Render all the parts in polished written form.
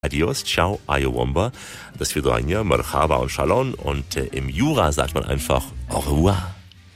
Adios, ciao, ayowomba. Das Vidrania, Marhaba und Shalom. Und im Jura sagt man einfach au revoir.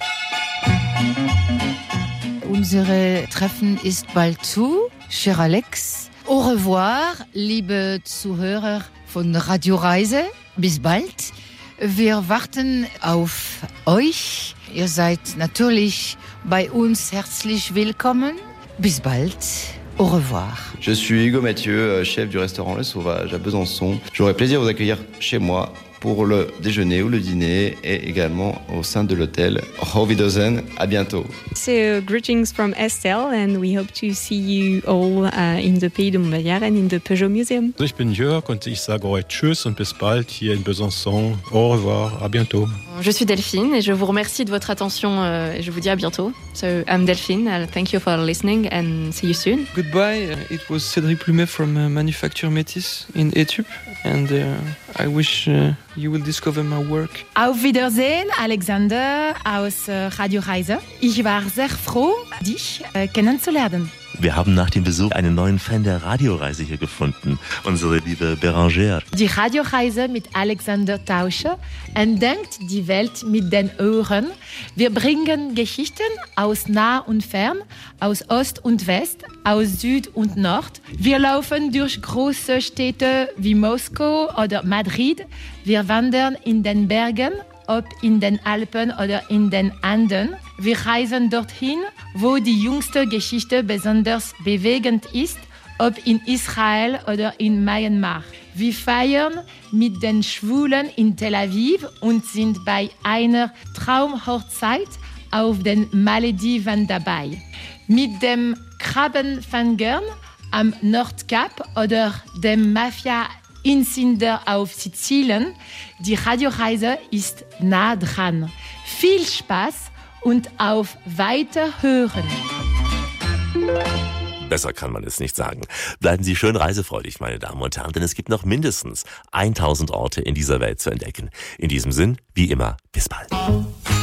Unsere Treffen ist bald zu. Cher Alex, au revoir, liebe Zuhörer von Radio Reise. Bis bald. Wir warten auf euch. Ihr seid natürlich bei uns herzlich willkommen. Bis bald. Au revoir. Je suis Hugo Mathieu, chef du restaurant Le Sauvage à Besançon. J'aurai plaisir à vous accueillir chez moi pour le déjeuner ou le dîner et également au sein de l'hôtel. Auf Wiedersehen, à bientôt. So, greetings from Estelle and we hope to see you all in the Pays de Montbéliard and in the Peugeot Museum. Ich bin Jörg und ich sage euch Tschüss und bis bald hier in Besançon. Au revoir, à bientôt. Je suis Delphine et je vous remercie de votre attention et je vous dis à bientôt. So, I'm Delphine. Thank you for listening and see you soon. Goodbye. It was Cédric Plumet from Manufacture Métis in Etup and I wish you will discover my work. Auf Wiedersehen, Alexander aus Radio Reise. Ich war sehr froh, dich kennenzulernen. Wir haben nach dem Besuch einen neuen Fan der Radioreise hier gefunden. Unsere liebe Bérangère. Die Radioreise mit Alexander Tauscher entdeckt die Welt mit den Ohren. Wir bringen Geschichten aus nah und fern, aus Ost und West, aus Süd und Nord. Wir laufen durch große Städte wie Moskau oder Madrid. Wir wandern in den Bergen, ob in den Alpen oder in den Anden. Wir reisen dorthin, wo die jüngste Geschichte besonders bewegend ist, ob in Israel oder in Myanmar. Wir feiern mit den Schwulen in Tel Aviv und sind bei einer Traumhochzeit auf den Malediven dabei. Mit dem Krabbenfangern am Nordkap oder dem Mafia-Insider auf Sizilien, die Radioreise ist nah dran. Viel Spaß und auf Weiterhören. Besser kann man es nicht sagen. Bleiben Sie schön reisefreudig, meine Damen und Herren, denn es gibt noch mindestens 1000 Orte in dieser Welt zu entdecken. In diesem Sinn, wie immer, bis bald.